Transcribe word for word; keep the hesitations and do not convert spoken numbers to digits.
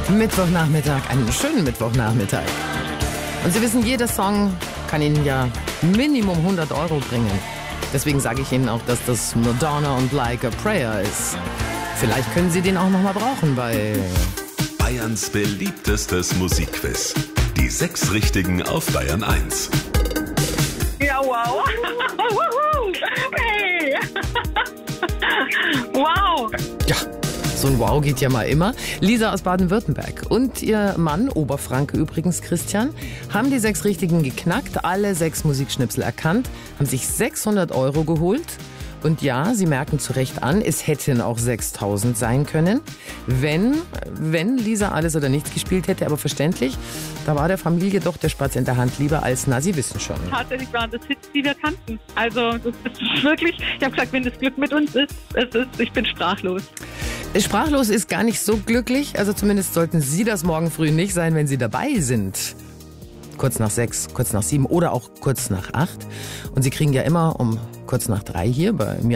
Mittwochnachmittag, einen schönen Mittwochnachmittag. Und Sie wissen, jeder Song kann Ihnen ja Minimum hundert Euro bringen. Deswegen sage ich Ihnen auch, dass das Madonna und Like a Prayer ist. Vielleicht können Sie den auch noch mal brauchen bei Bayerns beliebtestes Musikquiz. Die sechs Richtigen auf Bayern eins. Ja, wow. Hey. Wow. Ja, so ein Wow geht ja mal immer. Lisa aus Baden-Württemberg und ihr Mann, Oberfranke übrigens, Christian, haben die sechs Richtigen geknackt, alle sechs Musikschnipsel erkannt, haben sich sechshundert Euro geholt. Und ja, Sie merken zu Recht an, es hätten auch sechstausend sein können, wenn, wenn Lisa alles oder nichts gespielt hätte. Aber verständlich, da war der Familie doch der Spatz in der Hand lieber als, na, Sie wissen schon. Tatsächlich waren das Hits, die wir kannten. Also das ist wirklich, ich habe gesagt, wenn das Glück mit uns ist, es ist, ich bin sprachlos. Sprachlos ist gar nicht so glücklich, also zumindest sollten Sie das morgen früh nicht sein, wenn Sie dabei sind. Kurz nach sechs, kurz nach sieben oder auch kurz nach acht. Und Sie kriegen ja immer um kurz nach drei hier bei mir